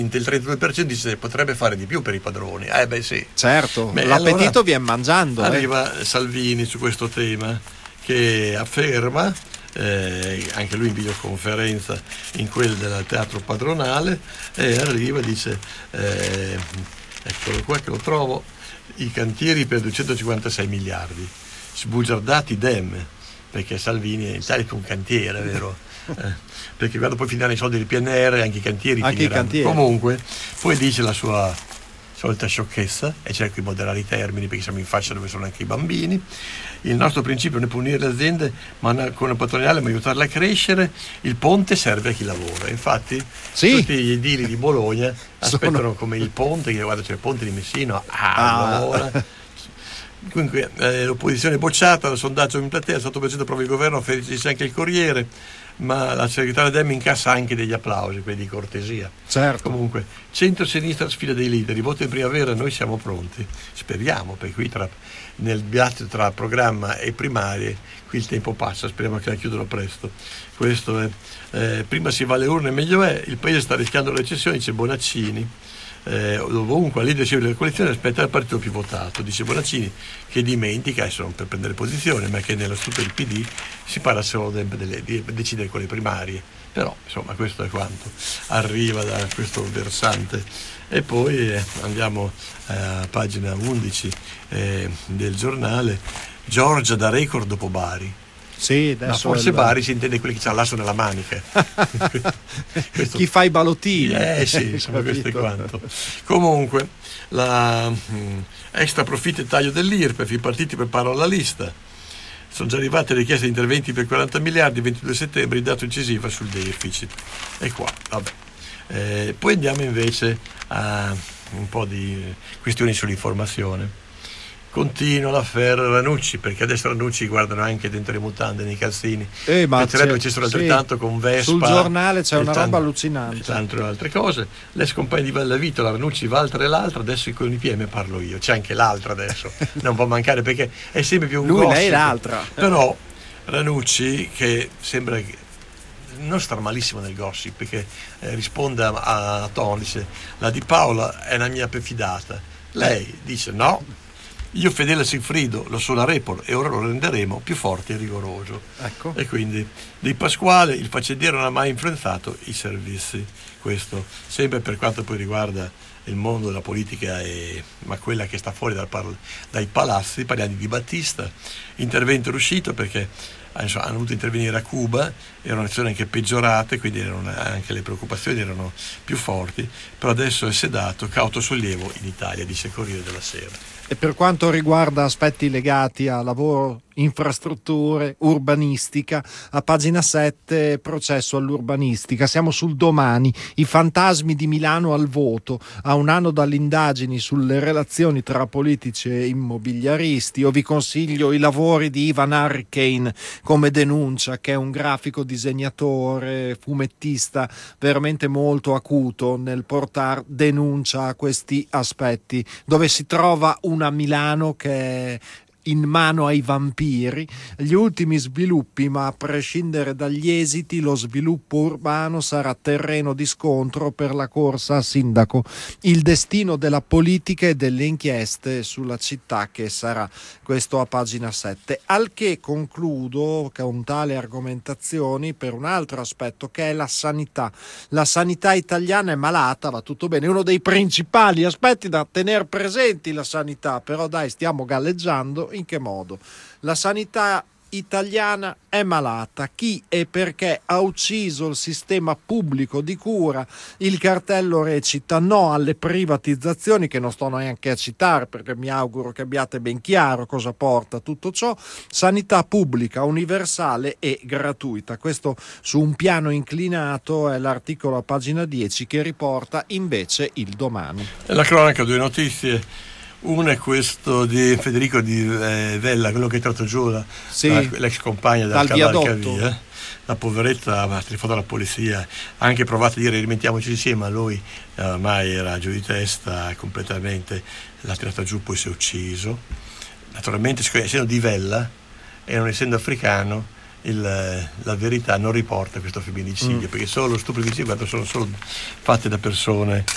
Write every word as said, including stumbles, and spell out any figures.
il trentadue per cento dice che potrebbe fare di più per i padroni. Eh beh sì. Certo, beh, l'appetito allora viene mangiando. Arriva eh. Salvini su questo tema che afferma, eh, anche lui in videoconferenza in quel del teatro padronale, e arriva e dice, eh, eccolo qua che lo trovo, i cantieri per duecentocinquantasei miliardi, sbugiardati dem, perché Salvini è in Italia è un cantiere, vero? Eh, perché quando poi finiranno i soldi del P N R R anche i cantieri anche finiranno. I cantieri. Comunque poi dice la sua solita sciocchezza, e cerco di moderare i termini perché siamo in fascia dove sono anche i bambini. Il nostro principio non è punire le aziende ma con una patronale, ma aiutarle a crescere. Il ponte serve a chi lavora, infatti sì. tutti gli edili di Bologna aspettano sono... come il ponte, che guarda c'è il ponte di Messina, ah, allora ah. Quindi eh, l'opposizione è bocciata, il sondaggio in platea, il sottoprefetto prova il governo, dice anche il Corriere, ma la segretaria Dem incassa anche degli applausi, quelli di cortesia. Certo. Comunque, centro-sinistra sfida dei leader, i voti in primavera, noi siamo pronti, speriamo, perché qui tra, nel dibattito tra programma e primarie, qui il tempo passa, speriamo che la chiudano presto. Questo è, eh, prima si va alle urne meglio è, il paese sta rischiando la recessione, dice Bonaccini. Eh, ovunque la leadership delle coalizioni aspetta il partito più votato, dice Bonaccini, che dimentica, adesso non per prendere posizione, ma che nello studio del P D si parla solo de- delle, di decidere con le primarie, però insomma questo è quanto arriva da questo versante. E poi eh, andiamo eh, a pagina undici eh, del giornale. Giorgia da record dopo Bari. Sì, ma forse il... Bari si intende quelli che c'ha l'asso nella manica. questo... Chi fa i ballottini. Eh sì, insomma, questo è quanto. Comunque, la mh, extra profitto e taglio dell'I R P E F, i partiti preparano la lista. Sono già arrivate richieste di interventi per quaranta miliardi, ventidue settembre, il dato incisivo sul deficit. E qua, vabbè. Eh, poi andiamo invece a un po' di questioni sull'informazione. Continua l'affaire Ranucci, perché adesso Ranucci guardano anche dentro le mutande, nei calzini. Eh, ma Penserebbe che ci sono altrettanto, sì, con Vespa. Sul giornale c'è una tanto, roba allucinante. Tante altre cose. L'ex compagno di Bellavito, la Ranucci, Valtre e l'altra, adesso con i P M parlo io. C'è anche l'altra adesso, non può mancare perché è sempre più un Lui, gossip. lei l'altra. Però Ranucci, che sembra che non sta malissimo nel gossip, perché eh, risponde a, a Tony, dice la Di Paola è una mia perfidata. Lei dice no. Io fedele a Sigfrido lo sono a Report e ora lo renderemo più forte e rigoroso. Ecco. E quindi Di Pasquale, il faccendiero non ha mai influenzato i servizi. Questo sempre per quanto poi riguarda il mondo della politica, e, ma quella che sta fuori dal par- dai palazzi. Parliamo di Di Battista, intervento riuscito perché insomma, hanno dovuto intervenire a Cuba, erano azioni anche peggiorate, quindi erano, anche le preoccupazioni erano più forti, però adesso è sedato, cauto sollievo in Italia, dice il Corriere della Sera. E per quanto riguarda aspetti legati a lavoro, infrastrutture, urbanistica, a pagina sette processo all'urbanistica, siamo sul Domani, i fantasmi di Milano al voto, a un anno dalle indagini sulle relazioni tra politici e immobiliaristi. Io vi consiglio i lavori di Ivan Hurricane come denuncia, che è un grafico disegnatore, fumettista veramente molto acuto nel portare denuncia a questi aspetti, dove si trova una Milano che è in mano ai vampiri, gli ultimi sviluppi, ma a prescindere dagli esiti lo sviluppo urbano sarà terreno di scontro per la corsa a sindaco, il destino della politica e delle inchieste sulla città che sarà, questo a pagina sette. Al che concludo con tale argomentazioni per un altro aspetto che è la sanità. La sanità italiana è malata, va tutto bene, è uno dei principali aspetti da tenere presenti la sanità, però dai, stiamo galleggiando. In che modo? La sanità italiana è malata. Chi e perché ha ucciso il sistema pubblico di cura? Il cartello recita no alle privatizzazioni, che non sto neanche a citare perché mi auguro che abbiate ben chiaro cosa porta tutto ciò. Sanità pubblica, universale e gratuita. Questo su un piano inclinato è l'articolo a pagina dieci che riporta invece il Domani. La cronaca, due notizie. Una è questo di Federico di eh, Vella, quello che è tratto giù la, sì, la, l'ex compagna della dal cavalcavia. La poveretta ha telefonato alla polizia, ha anche provato a dire rimettiamoci insieme, ma lui eh, ormai era giù di testa completamente, l'ha tirata giù, poi si è ucciso. Naturalmente, essendo di Vella e non essendo africano, il, la verità non riporta questo femminicidio, mm. perché solo stupri quando sono solo fatte da persone